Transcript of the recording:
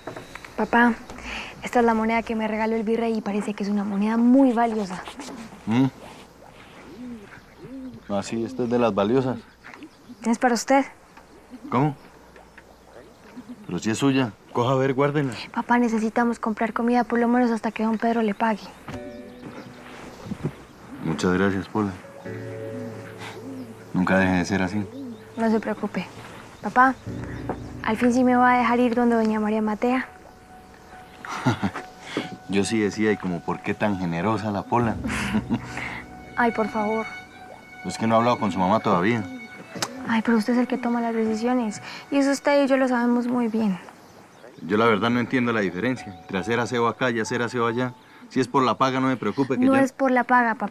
Papá, esta es la moneda que me regaló el virrey y parece que es una moneda muy valiosa. Ah, sí, esta es de las valiosas. ¿Es para usted? ¿Cómo? Pero si es suya. Coja a ver, guárdenla. Papá, necesitamos comprar comida por lo menos hasta que don Pedro le pague. Muchas gracias, Pola. Nunca deje de ser así. No se preocupe. Papá, ¿al fin sí me va a dejar ir donde doña María Matea? Yo sí decía, y como, ¿por qué tan generosa la Pola? Ay, por favor. Es que no ha hablado con su mamá todavía. Ay, pero usted es el que toma las decisiones. Y eso usted y yo lo sabemos muy bien. Yo la verdad no entiendo la diferencia entre hacer aseo acá y hacer aseo allá. Si es por la paga, no me preocupe que No yo... es por la paga, papá.